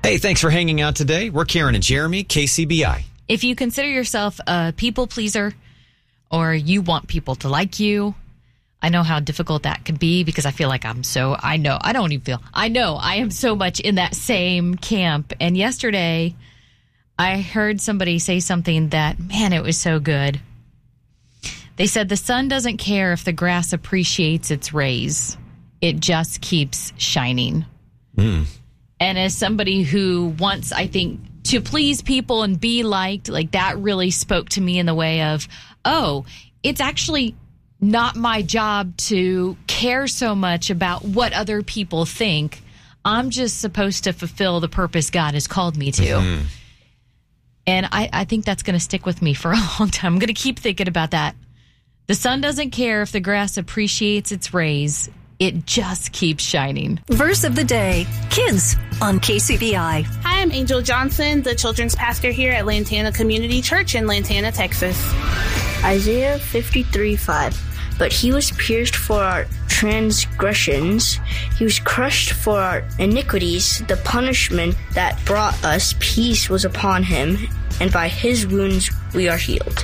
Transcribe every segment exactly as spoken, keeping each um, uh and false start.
Hey, thanks for hanging out today. We're Karen and Jeremy, K C B I. If you consider yourself a people pleaser or you want people to like you, I know how difficult that can be because I feel like I'm so, I know, I don't even feel, I know I am so much in that same camp. And yesterday I heard somebody say something that, man, it was so good. They said the sun doesn't care if the grass appreciates its rays. It just keeps shining. Mm. And as somebody who wants, I think, to please people and be liked, like that really spoke to me in the way of, oh, it's actually not my job to care so much about what other people think. I'm just supposed to fulfill the purpose God has called me to. Mm-hmm. And I, I think that's going to stick with me for a long time. I'm going to keep thinking about that. The sun doesn't care if the grass appreciates its rays. It just keeps shining. Verse of the day, kids on K C B I. Hi, I'm Angel Johnson, the children's pastor here at Lantana Community Church in Lantana, Texas. Isaiah fifty-three five. But he was pierced for our transgressions. He was crushed for our iniquities. The punishment that brought us peace was upon him, and by his wounds we are healed.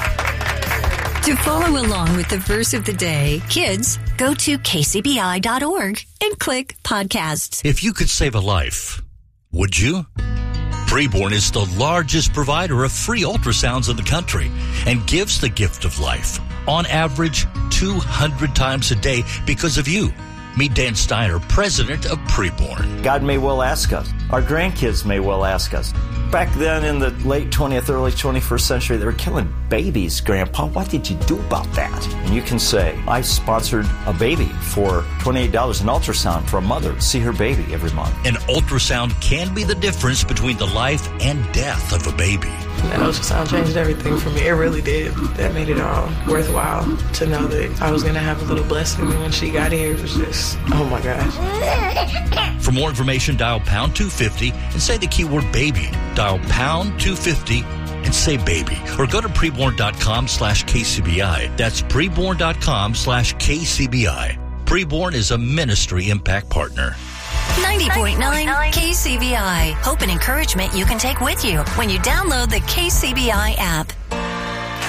To follow along with the verse of the day, kids, go to k c b i dot org and click podcasts. If you could save a life, would you? Preborn is the largest provider of free ultrasounds in the country and gives the gift of life, on average, two hundred times a day because of you. Meet Dan Steiner, president of Preborn. God may well ask us. Our grandkids may well ask us. Back then in the late twentieth, early twenty-first century, they were killing babies. Grandpa, what did you do about that? And you can say, I sponsored a baby for twenty-eight dollars, an ultrasound for a mother to see her baby every month. An ultrasound can be the difference between the life and death of a baby. That ultrasound changed everything for me. It really did. That made it all worthwhile to know that I was going to have a little blessing. And when she got here, it was just, oh my gosh. For more information, dial pound two fifty and say the keyword baby. Dial pound two fifty and say baby. Or go to preborn.com slash KCBI. That's preborn.com slash KCBI. Preborn is a ministry impact partner. ninety point nine K C B I. Hope and encouragement you can take with you when you download the K C B I app.